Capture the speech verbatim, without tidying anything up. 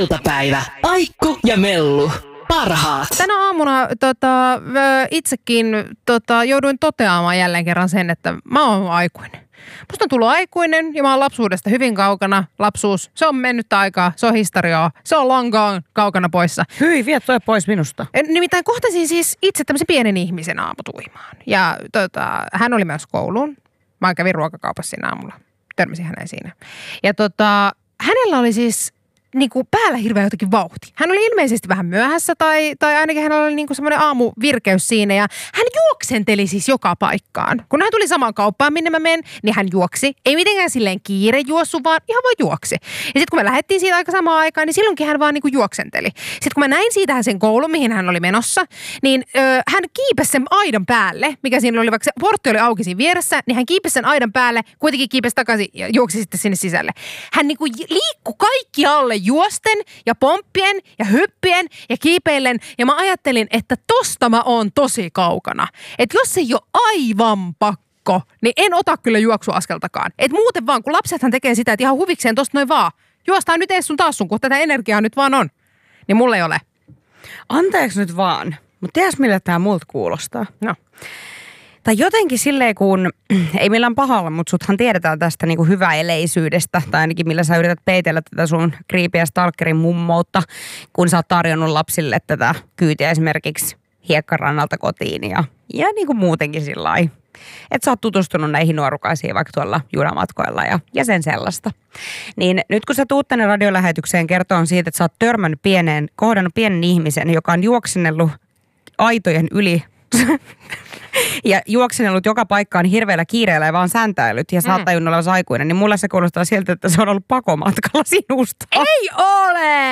iltapäivä. Aikku ja Mellu. Parhaat. Tänä aamuna tota, itsekin tota, jouduin toteamaan jälleen kerran sen, että mä oon aikuinen. Musta on tullut aikuinen ja mä oon lapsuudesta hyvin kaukana. Lapsuus, se on mennyttä aikaa, se on historiaa, se on lankaan kaukana poissa. Hyi, vie toi pois minusta. Nimittäin kohtasin siis itse tämmöisen pienen ihmisen aamutuimaan. Ja tota, hän oli myös kouluun. Mä kävin ruokakaupassa siinä aamulla. Törmäsin häneen siinä. Ja tota, hänellä oli siis niinku päällä hirveän jotenkin vauhti. Hän oli ilmeisesti vähän myöhässä tai, tai ainakin hänellä oli niinku semmoinen aamuvirkeys siinä ja hän juoksenteli siis joka paikkaan. Kun hän tuli samaan kauppaan, minne mä menen, niin hän juoksi. Ei mitenkään silleen kiire juossu, vaan ihan vaan juoksi. Ja sitten kun me lähdettiin siitä aika samaan aikaan, niin silloinkin hän vaan niinku juoksenteli. Sitten kun mä näin siitä sen koulun, mihin hän oli menossa, niin öö, hän kiipesi sen aidan päälle, mikä siinä oli, vaikka se portti oli auki siinä vieressä, niin hän kiipesi sen aidan päälle, kuitenkin kiipesi takaisin ja juoksi sitten sinne sisälle. Hän niinku liikkui kaikki alle juosten ja pomppien ja hyppien ja kiipeillen. Ja mä ajattelin, että tosta mä oon tosi kaukana. Että jos ei ole aivan pakko, niin en ota kyllä juoksuaskeltakaan. Että muuten vaan, kun lapsethan tekee sitä, että ihan huvikseen tosta noin vaan. Juostaan nyt ees sun taas sun, kun tätä energiaa nyt vaan on. Niin mulla ei ole. Anteeksi nyt vaan. Mutta tiedätkö millä tää multa kuulostaa? No. Tai jotenkin silleen, kun ei millään pahalla, mutta suthan tiedetään tästä niinku hyväeleisyydestä, tai ainakin millä sä yrität peitellä tätä sun kriipiä stalkerin mummoutta, kun sä oot tarjonnut lapsille tätä kyytiä esimerkiksi hiekkarannalta kotiin ja, ja niinku muutenkin sillä lailla. Että sä oot tutustunut näihin nuorukaisiin vaikka tuolla junamatkoilla ja, ja sen sellaista. Niin nyt kun sä tuut tänne radiolähetykseen kertoon siitä, että sä oot törmännyt pieneen, kohdannut pienen ihmisen, joka on juoksennellut aitojen yli ja juoksenellut joka paikkaan hirveällä kiireellä ja vaan säntäilyt ja saattaa mm. olla aikuinen, niin mulle se kuulostaa siltä, että se on ollut pakomatkalla sinusta. Ei ole!